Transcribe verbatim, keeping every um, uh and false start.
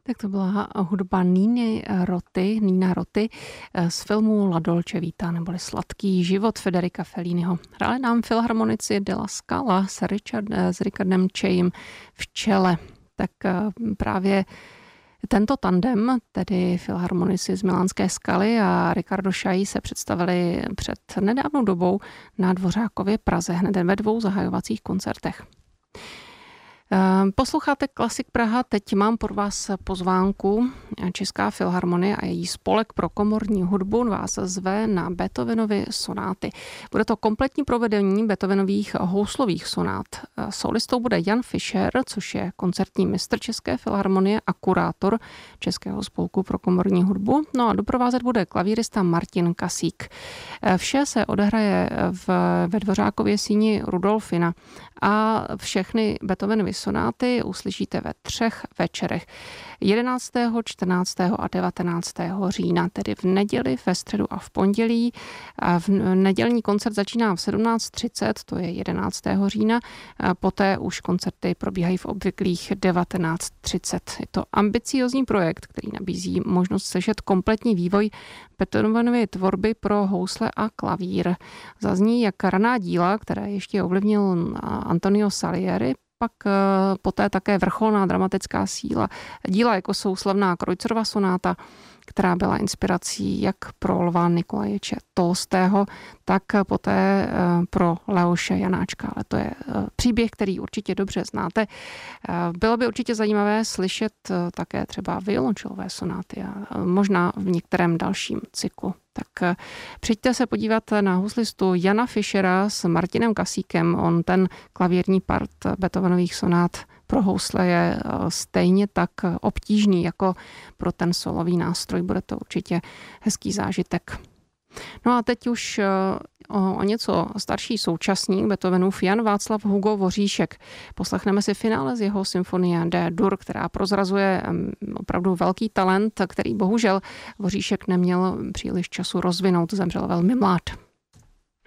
Tak to byla hudba Niny Roty, Nina Roty z filmu La Dolce Vita, neboli Sladký život Federica Felliniho. Hráli nám filharmonici de la Scala s, Richard, s Richardem Cheyem v čele. Tak právě tento tandem, tedy filharmonici z Milánské Scaly a Riccardo Chailly, se představili před nedávnou dobou na Dvořákově Praze hned ve dvou zahajovacích koncertech. Posloucháte Klasik Praha, teď mám pro vás pozvánku. Česká filharmonie a její spolek pro komorní hudbu vás zve na Beethovenovy sonáty. Bude to kompletní provedení Beethovenových houslových sonát. Solistou bude Jan Fischer, což je koncertní mistr České filharmonie a kurátor Českého spolku pro komorní hudbu. No a doprovázet bude klavírista Martin Kasík. Vše se odehraje v, ve Dvořákově síni Rudolfina a všechny Beethovenovy sonáty uslyšíte ve třech večerech. jedenáctého, čtrnáctého a devatenáctého října, tedy v neděli, ve středu a v pondělí. A v nedělní koncert začíná v sedmnáct třicet, to je jedenáctého října. A poté už koncerty probíhají v obvyklých devatenáct třicet. Je to ambiciózní projekt, který nabízí možnost slyšet kompletní vývoj Beethovenovy tvorby pro housle a klavír. Zazní jak raná díla, které ještě ovlivnil Antonio Salieri, pak poté také vrcholná dramatická síla. Díla jako jsou slavná Kreuzerova sonáta, která byla inspirací jak pro Lva Nikolaječe Tolstého, tak poté pro Leoše Janáčka. Ale to je příběh, který určitě dobře znáte. Bylo by určitě zajímavé slyšet také třeba violončelové sonáty a možná v některém dalším cyklu. Tak přijďte se podívat na houslistu Jana Fischera s Martinem Kasíkem. On ten klavírní part Beethovenových sonát pro housle je stejně tak obtížný jako pro ten solový nástroj. Bude to určitě hezký zážitek. No a teď už o, o něco starší současník Beethovenův Jan Václav Hugo Voříšek. Poslechneme si finále z jeho symfonie D-dur, která prozrazuje opravdu velký talent, který bohužel Voříšek neměl příliš času rozvinout, zemřel velmi mlád.